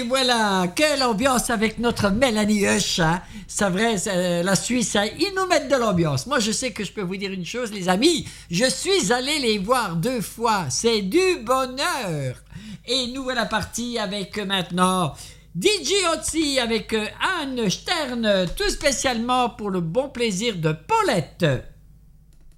voilà, quelle ambiance avec notre Mélanie Husch, hein. C'est vrai, la Suisse, hein, ils nous mettent de l'ambiance. Moi, je sais que je peux vous dire une chose, les amis, je suis allé les voir 2 fois, c'est du bonheur. Et nous voilà partis avec maintenant DJ Otzi avec Anne Stern, tout spécialement pour le bon plaisir de Paulette.